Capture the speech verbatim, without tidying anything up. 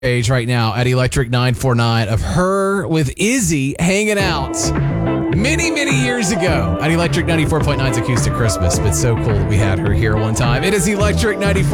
Page right now at Electric nine forty-nine of her with Izzy hanging out many, many years ago at Electric ninety-four point nine's Acoustic Christmas. But so cool that we had her here one time. It is Electric ninety-four.